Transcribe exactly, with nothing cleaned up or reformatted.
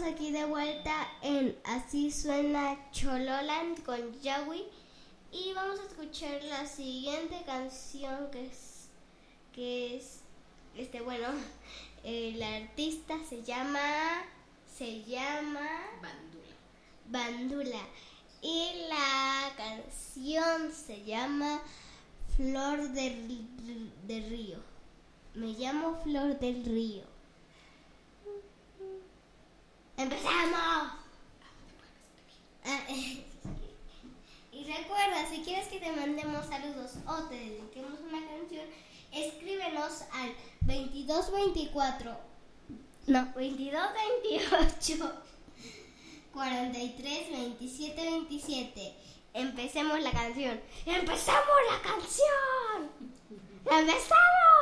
aquí de vuelta en Así Suena Chololand con Yawi y vamos a escuchar la siguiente canción que es, que es, este, bueno, el artista se llama, se llama Bandula. Bandula y la canción se llama Flor de, de Río. Me llamo Flor del Río. ¡Empezamos! Y recuerda, si quieres que te mandemos saludos o te dediquemos una canción, escríbenos al veintidós veinticuatro, no, veintidós veintiocho, cuarenta y tres veintisiete veintisiete. Empecemos la canción. ¡Empezamos la canción! ¡Empezamos!